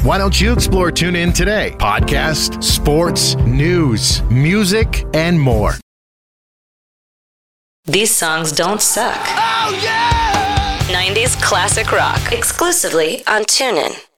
Why don't you explore TuneIn today? Podcast, sports, news, music, and more. These songs don't suck. Oh, yeah! 90s classic rock. Exclusively on TuneIn.